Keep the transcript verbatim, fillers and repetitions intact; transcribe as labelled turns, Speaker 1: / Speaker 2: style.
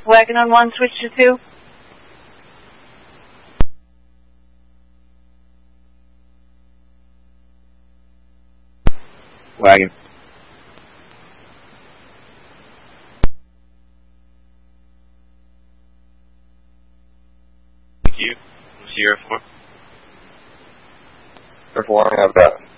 Speaker 1: Wagon on one, switch to two.
Speaker 2: Wagon.
Speaker 3: Thank you. Sierra four.
Speaker 2: Sierra four, I have that.